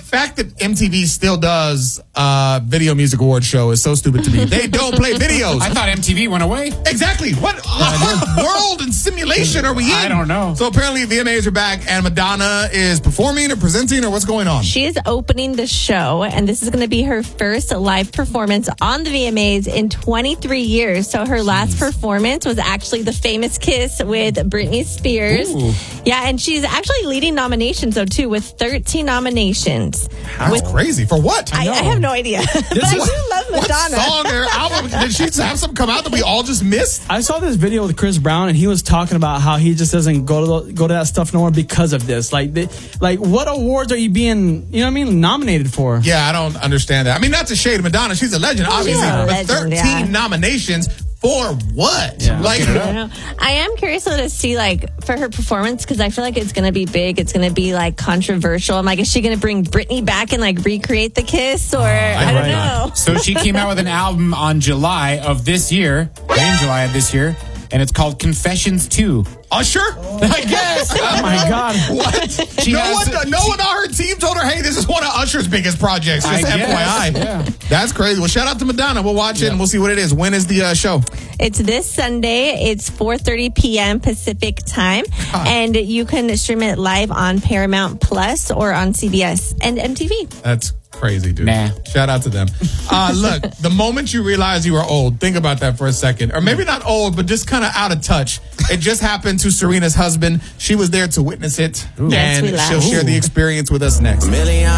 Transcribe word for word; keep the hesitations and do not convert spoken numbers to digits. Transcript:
fact that M T V still does uh, Video Music Awards show is so stupid to me. They don't play videos. I thought M T V went away. Exactly. What, what world and simulation are we in? I don't know. So apparently V M As are back and Madonna is performing or presenting or what's going on? She is opening the show, and this is going to be her first live performance on the V M As in twenty-three years. So her last performance was actually The Famous Kiss with Britney Spears. Ooh. Yeah, and she's actually leading nominations, though, too, with thirteen nominations. That's with, crazy. For what? I, I have no idea. But I do love Madonna. What song or album? Did she have something come out that we all just missed? I saw this video with Chris Brown, and he was talking about how he just doesn't go to the, go to that stuff no more because of this. Like, they, like what awards are you being, you know what I mean, nominated for? Yeah, I don't understand that. I mean, not to shade Madonna. She's a legend, Oh, obviously. yeah. But Legend, thirteen yeah. nominations for what? Yeah. Like, I don't know. I am curious though to see like for her performance because I feel like it's gonna be big. It's gonna be like controversial. I'm like, is she gonna bring Britney back and like recreate the kiss or I don't right. know. So she came out with an album on July of this year, in July of this year, and it's called Confessions two. Usher? I guess. Oh my God. What? She no has- one, no one on her team told her, hey, this is one of Usher's biggest projects. Just I F Y I. guess, yeah. That's crazy. Well, shout out to Madonna. We'll watch it and we'll see what it is. When is the uh, show? It's this Sunday. It's four thirty p.m. Pacific time, and you can stream it live on Paramount Plus or on C B S and M T V. That's crazy, dude. Nah. Shout out to them. Uh, look, the moment you realize you are old, think about that for a second. Or maybe not old, but just kind of out of touch. It just happened to Serena's husband. She was there to witness it. Yes, and we laughed. she'll share the experience with us next. Million